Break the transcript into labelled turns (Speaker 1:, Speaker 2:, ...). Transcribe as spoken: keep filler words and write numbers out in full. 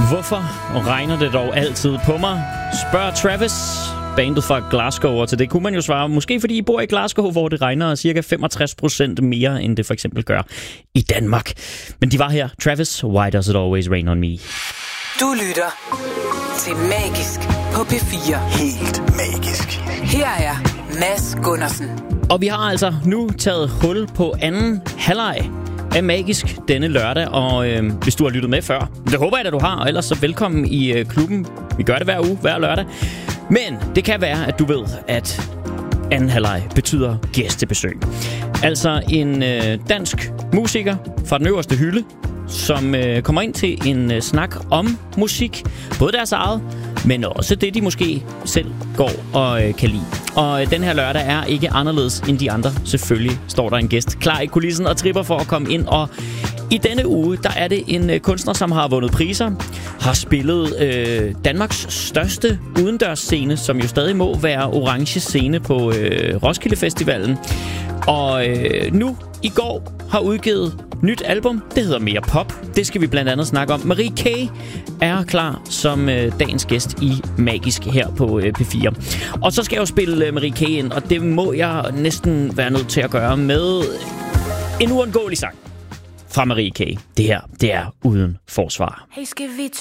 Speaker 1: Hvorfor regner det dog altid på mig? Spørger Travis, bandet fra Glasgow, og til det kunne man jo svare, måske fordi I bor i Glasgow, hvor det regner cirka femogtres procent mere, end det for eksempel gør i Danmark. Men de var her. Travis, Why Does It Always Rain On Me?
Speaker 2: Du lytter til Magisk på P fire.
Speaker 3: Helt magisk.
Speaker 2: Her er Mads Gundersen.
Speaker 1: Og vi har altså nu taget hul på anden halvleg af Magisk denne lørdag, og øh, hvis du har lyttet med før, det håber jeg, at du har, og ellers så velkommen i øh, klubben. Vi gør det hver uge, hver lørdag. Men det kan være, at du ved, at anden halvleg betyder gæstebesøg. Altså en øh, dansk musiker fra den øverste hylde, som øh, kommer ind til en øh, snak om musik. Både deres eget, men også det, de måske selv går og øh, kan lide. Og øh, den her lørdag er ikke anderledes end de andre. Selvfølgelig står der en gæst klar i kulissen og tripper for at komme ind. Og i denne uge, der er det en øh, kunstner, som har vundet priser. Har spillet øh, Danmarks største udendørsscene, som jo stadig må være Orange Scene på øh, Roskilde Festivalen. Og øh, nu i går har udgivet nyt album. Det hedder Mere Pop. Det skal vi blandt andet snakke om. Marie K. er klar som øh, dagens gæst i Magisk her på øh, P fire. Og så skal jeg jo spille øh, Marie K. ind, og det må jeg næsten være nødt til at gøre med en uundgåelig sang fra Marie K. Det her, det er Uden Forsvar.
Speaker 4: Hey, skal vi